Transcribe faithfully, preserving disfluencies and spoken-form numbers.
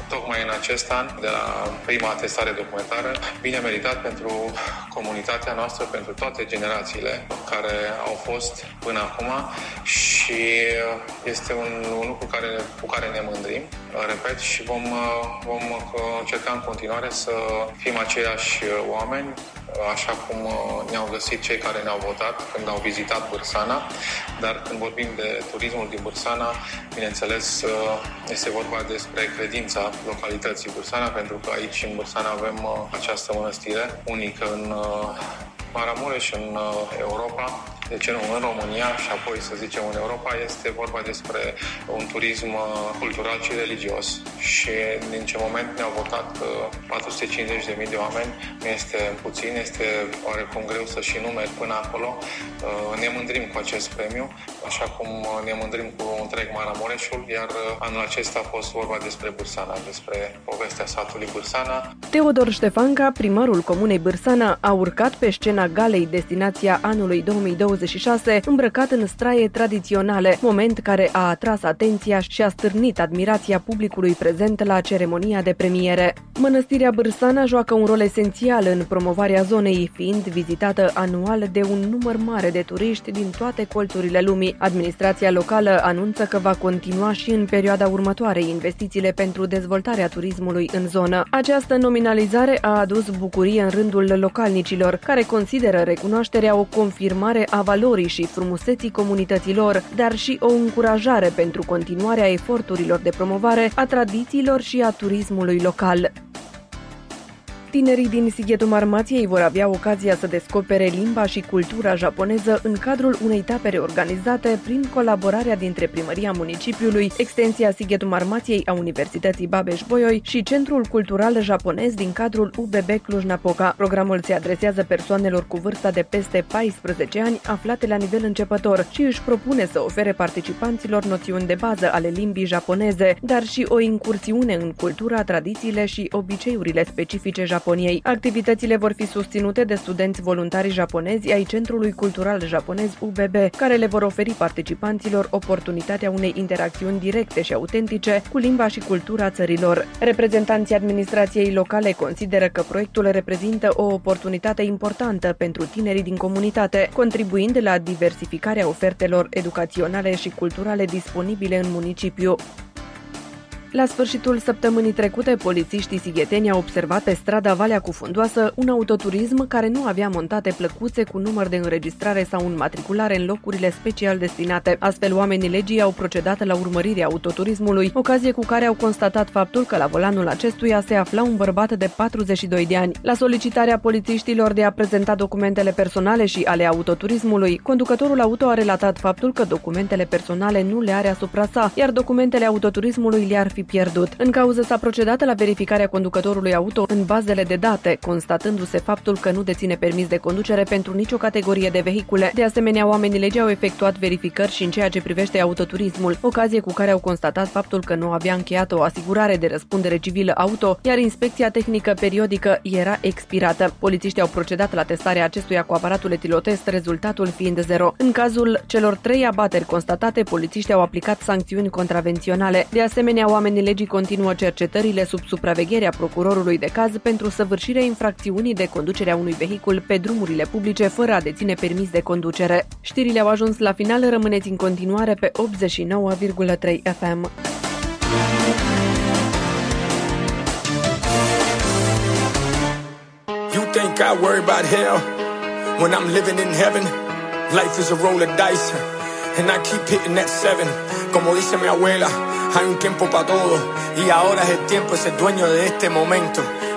tocmai în acest an, de la prima testare documentară, bine meritat pentru comunitatea noastră, pentru toate generațiile care au fost până acum și este un, un lucru care, cu care ne mândrim, repet, și vom, vom încerca în continuare să fim aceiași oameni, așa cum ne-au găsit cei care ne-au votat când au vizitat Bârsana, dar când vorbim de turismul din Bârsana, bineînțeles, este vorba despre credința localității Bârsana, pentru că aici în Bârsana avem această mănăstire unică în Maramureș, în Europa, de ce nu în România și apoi să zicem în Europa. Este vorba despre un turism cultural și religios și din ce moment ne-au votat patru sute cincizeci de mii de oameni, nu este puțin, este oarecum greu să și numeri până acolo. Ne mândrim cu acest premiu, așa cum ne mândrim cu întreg Maramureșul, iar anul acesta a fost vorba despre Bârsana, despre povestea satului Bârsana. Teodor Ștefanca, primarul comunei Bârsana, a urcat pe scena galei Destinația anului două mii douăzeci și șase, îmbrăcat în straie tradiționale, moment care a atras atenția și a stârnit admirația publicului prezent la ceremonia de premiere. Mănăstirea Bârsana joacă un rol esențial în promovarea zonei, fiind vizitată anual de un număr mare de turiști din toate colțurile lumii. Administrația locală anunță că va continua și în perioada următoare investițiile pentru dezvoltarea turismului în zonă. Această nominalizare a adus bucurie în rândul localnicilor, care consideră recunoașterea o confirmare a valorii și frumuseții comunităților, dar și o încurajare pentru continuarea eforturilor de promovare a tradițiilor și a turismului local. Tinerii din Sighetul Marmației vor avea ocazia să descopere limba și cultura japoneză în cadrul unei tapere organizate prin colaborarea dintre Primăria Municipiului, Extensia Sighetul Marmației a Universității Babeș-Bolyai și Centrul Cultural Japonez din cadrul U B B Cluj-Napoca. Programul se adresează persoanelor cu vârsta de peste paisprezece ani aflate la nivel începător și își propune să ofere participanților noțiuni de bază ale limbii japoneze, dar și o incursiune în cultura, tradițiile și obiceiurile specifice japoneze. Japoniei. Activitățile vor fi susținute de studenți voluntari japonezi ai Centrului Cultural Japonez U B B, care le vor oferi participanților oportunitatea unei interacțiuni directe și autentice cu limba și cultura țărilor. Reprezentanții administrației locale consideră că proiectul reprezintă o oportunitate importantă pentru tinerii din comunitate, contribuind la diversificarea ofertelor educaționale și culturale disponibile în municipiu. La sfârșitul săptămânii trecute, polițiștii sigheteni au observat pe strada Valea Cufundoasă un autoturism care nu avea montate plăcuțe cu număr de înregistrare sau înmatriculare în locurile special destinate. Astfel, oamenii legii au procedat la urmărirea autoturismului, ocazie cu care au constatat faptul că la volanul acestuia se afla un bărbat de patruzeci și doi de ani. La solicitarea polițiștilor de a prezenta documentele personale și ale autoturismului, conducătorul auto a relatat faptul că documentele personale nu le are asupra sa, iar documentele autoturismului le-ar fi pierdut. În cauză s-a procedat la verificarea conducătorului auto în bazele de date, constatându-se faptul că nu deține permis de conducere pentru nicio categorie de vehicule. De asemenea, oamenii legii au efectuat verificări și în ceea ce privește autoturismul, ocazie cu care au constatat faptul că nu avea încheiat o asigurare de răspundere civilă auto, iar inspecția tehnică periodică era expirată. Polițiștii au procedat la testarea acestuia cu aparatul etilotest, rezultatul fiind zero. În cazul celor trei abateri constatate, polițiștii au aplicat sancțiuni contravenționale. De asemenea, oamenii legii continuă cercetările sub supravegherea procurorului de caz pentru săvârșirea infracțiunii de conducerea unui vehicul pe drumurile publice fără a deține permis de conducere. Știrile au ajuns la final, rămâneți în continuare pe optzeci și nouă virgulă trei F M. You think I worry about hell when I'm living in heaven? Life is a roll of dice and I keep hitting that seven. Como dice mi abuela, hay un tiempo para todo y ahora es el tiempo, es el dueño de este momento.